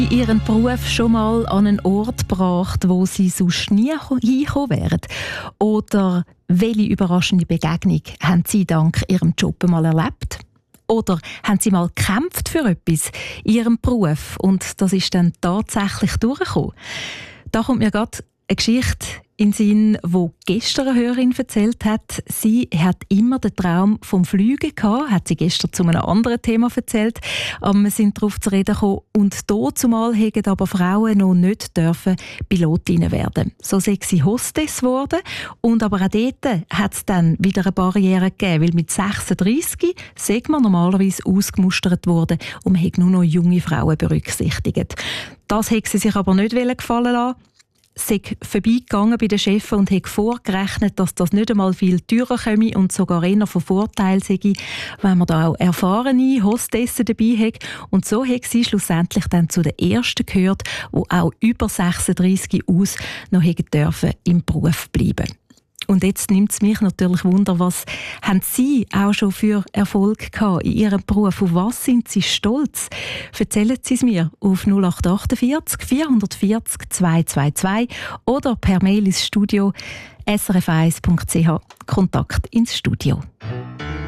Ihren Beruf schon mal an einen Ort gebracht, wo Sie sonst nie hingekommen wären? Oder welche überraschende Begegnung haben Sie dank Ihrem Job einmal erlebt? Oder haben Sie mal gekämpft für etwas in Ihrem Beruf und das ist dann tatsächlich durchgekommen? Da kommt mir gerade eine Geschichte in den Sinn, wo gestern eine Hörerin erzählt hat. Sie hat immer den Traum vom Fliegen gehabt, hat sie gestern zu einem anderen Thema erzählt. Aber wir sind darauf zu reden gekommen. Und zumal haben aber Frauen noch nicht dürfen Pilotinnen werden. So sei sie Hostess geworden. Und aber auch dort hat es dann wieder eine Barriere gegeben, weil mit 36 sei man normalerweise ausgemustert worden und man hat nur noch junge Frauen berücksichtigt. Das hat sie sich aber nicht gefallen lassen. Sie ist vorbeigegangen bei den Chefs und hat vorgerechnet, dass das nicht einmal viel teurer komme und sogar eher von Vorteil sei, wenn man da auch erfahrene Hostessen dabei hat. Und so hat sie schlussendlich dann zu den Ersten gehört, die auch über 36 aus noch dürfen im Beruf bleiben. Und jetzt nimmt es mich natürlich Wunder, was haben Sie auch schon für Erfolg gehabt in Ihrem Beruf? Auf was sind Sie stolz? Erzählen Sie es mir auf 0848 440 222 oder per Mail ins Studio srf1.ch. Kontakt ins Studio.